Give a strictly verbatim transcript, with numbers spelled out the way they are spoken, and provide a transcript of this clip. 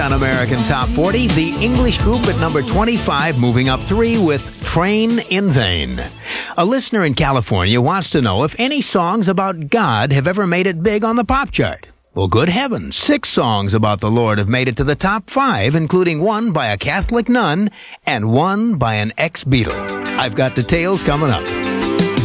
On American Top forty, the English group at number twenty-five, moving up three with Train in Vain. A listener in California wants to know if any songs about God have ever made it big on the pop chart. Well, good heavens, six songs about the Lord have made it to the top five, including one by a Catholic nun and one by an ex-Beatle. I've got details coming up.